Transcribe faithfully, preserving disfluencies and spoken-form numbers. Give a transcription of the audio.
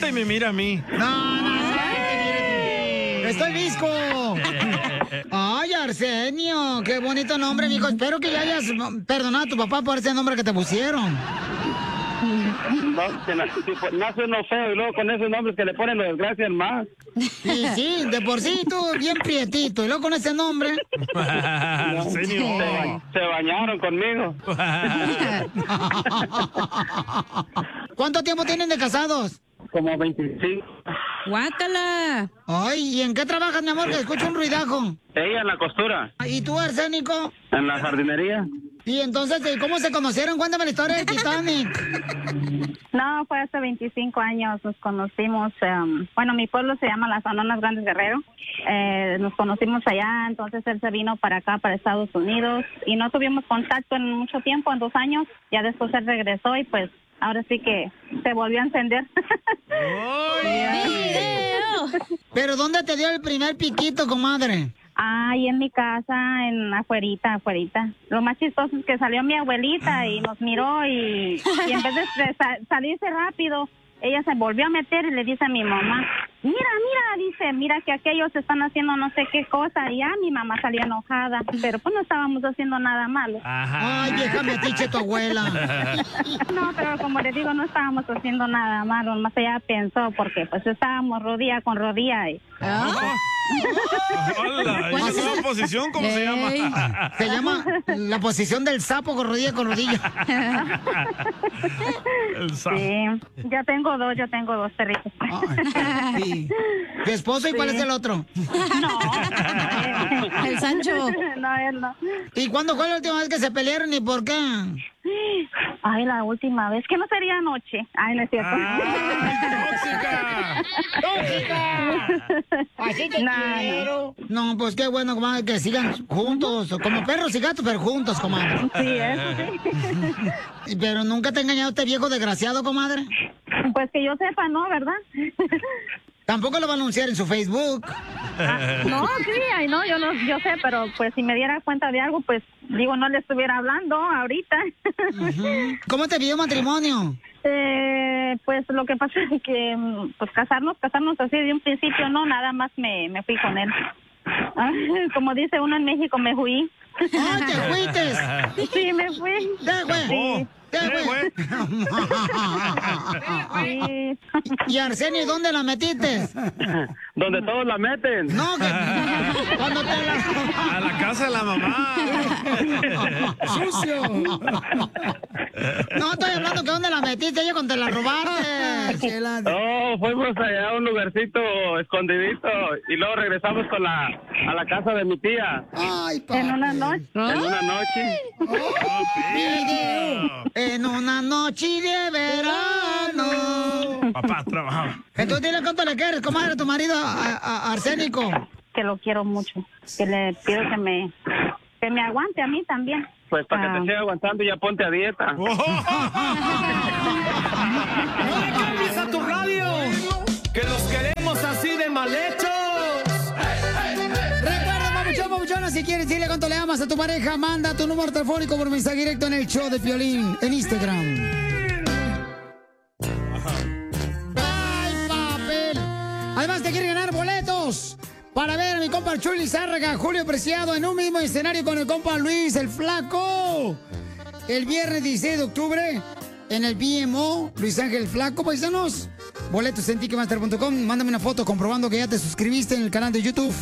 pregunta y me mira a mí. No, no, no. Estoy visco. Ay, Arsenio, qué bonito nombre, mijo. Espero que ya hayas perdonado a tu papá por ese nombre que te pusieron. No, que nace, nace uno feo y luego con esos nombres que le ponen los desgracias más. Sí, sí, de por sí tú bien prietito y luego con ese nombre. No, se, ba- se bañaron conmigo. ¿Cuánto tiempo tienen de casados? Como veinticinco. ¡Guácala! Ay, ¿y en qué trabajas, mi amor? Que escucho un ruidajo. Ella en la costura. ¿Y tú, Arsénico? En la jardinería. Y entonces, ¿cómo se conocieron? Cuéntame la historia del Titanic. No, fue hace veinticinco años, nos conocimos, um, bueno, mi pueblo se llama Las Anonas Grandes Guerrero, eh, nos conocimos allá, entonces él se vino para acá, para Estados Unidos, y no tuvimos contacto en mucho tiempo, en dos años, ya después él regresó y pues ahora sí que se volvió a encender. ¿Pero dónde te dio el primer piquito, comadre? Ahí en mi casa, en afuerita, afuerita. Lo más chistoso es que salió mi abuelita y nos miró y, y en vez de sa- salirse rápido, ella se volvió a meter y le dice a mi mamá, mira, mira, dice, mira que aquellos están haciendo no sé qué cosa. Y ya mi mamá salió enojada, pero pues no estábamos haciendo nada malo. Ay, vieja metiche tu abuela. No, pero como le digo, no estábamos haciendo nada malo, más ella pensó, porque pues estábamos rodilla con rodilla. Y... Hola, ¿y esa nueva posición cómo se llama? Se llama la posición del sapo con rodilla con rodilla. El sapo. Sí, ya tengo dos, ya tengo dos perritos. Sí. ¿Tu esposo y Sí. cuál es el otro? No. El Sancho. No, él no. ¿Y cuándo fue la última vez que se pelearon y por qué? Ay, la última vez, que no sería anoche. Ay, no es cierto. ¡Tóxica! ¡Tóxica! Así te No, quiero. No, pues qué bueno, comadre, que sigan juntos, como perros y gatos, pero juntos, comadre. Sí, eso sí. Pero nunca te ha engañado este viejo desgraciado, comadre. Pues que yo sepa, no, ¿verdad? Tampoco lo va a anunciar en su Facebook. Ah, no, sí, ay, no, yo no, yo sé, pero pues si me diera cuenta de algo, pues digo, no le estuviera hablando ahorita. Uh-huh. ¿Cómo te pidió matrimonio? Eh, pues lo que pasa es que, pues casarnos, casarnos así de un principio, no, nada más me, me fui con él. Ah, como dice uno en México, me fui. ¡Ah, te fuiste! Sí, me fui. ¡Te fue! Sí. ¡Te fue! Sí. ¿Y Arsenio, dónde la metiste? Donde todos la meten. No, que cuando te la... A la casa de la mamá. ¡Sucio! No, estoy hablando que dónde la metiste, ella cuando te la robaste. No, fuimos allá a un lugarcito escondidito y luego regresamos con la, a la casa de mi tía. Ay, en una noche. En una noche. Video. En una noche de verano. Papá trabajaba. Entonces dile cuánto le quieres, comadre, a tu marido a, a- a Arsénico. Que lo quiero mucho. Que le pido que me, que me aguante a mí también. Pues para Ah. que te siga aguantando ya ponte a dieta. ¡Empieza tu radio! ¡Que los queremos así de mal hechos! Recuerda, mamuchón, mamuchona, si quieres decirle cuánto le amas a tu pareja, manda tu número telefónico por mensaje directo en el show de Piolín en Instagram. ¡Ay, papel! Además, te quiere ganar boletos para ver a mi compa Chuy Lizárraga, Julio Preciado, en un mismo escenario con el compa Luis el Flaco. El viernes dieciséis de octubre en el B M O, Luis Ángel Flaco, paisanos. Boletos en ticketmaster punto com. Mándame una foto comprobando que ya te suscribiste en el canal de YouTube